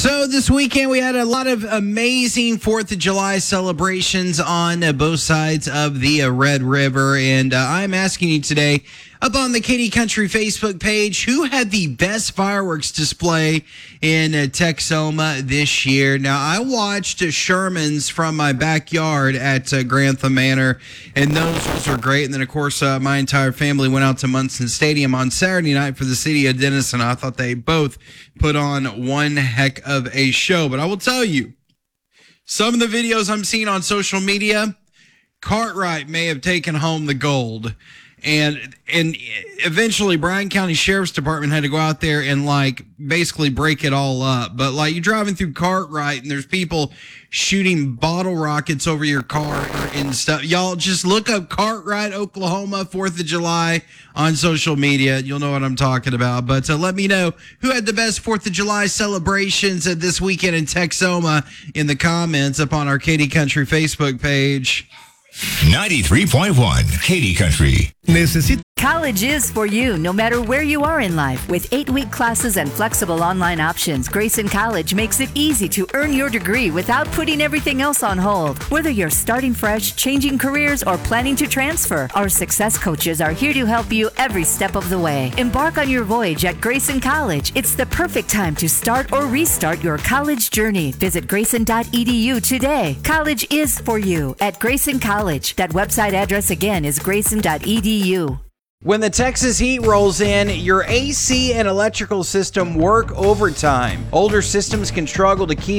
So this weekend we had a lot of amazing 4th of July celebrations on both sides of the Red River. And I'm asking you today up on the Katy Country Facebook page, who had the best fireworks display in Texoma this year? Now, I watched Sherman's from my backyard at Grantham Manor, and those were great. And then, of course, my entire family went out to Munson Stadium on Saturday night for the city of Denison. I thought they both put on one heck of a show. But I will tell you, some of the videos I'm seeing on social media, Cartwright may have taken home the gold. And eventually Bryan County Sheriff's Department had to go out there and basically break it all up. But you're driving through Cartwright and there's people shooting bottle rockets over your car and stuff. Y'all just look up Cartwright, Oklahoma, 4th of July on social media. You'll know what I'm talking about. But let me know who had the best 4th of July celebrations this weekend in Texoma in the comments up on our Katy Country Facebook page. 93.1 Katy Country. College is for you, no matter where you are in life. With 8-week classes and flexible online options, Grayson College makes it easy to earn your degree without putting everything else on hold. Whether you're starting fresh, changing careers, or planning to transfer, our success coaches are here to help you every step of the way. Embark on your voyage at Grayson College. It's the perfect time to start or restart your college journey. Visit grayson.edu today. College is for you at Grayson College. That website address again is grayson.edu. When the Texas heat rolls in, your AC and electrical system work overtime. Older systems can struggle to keep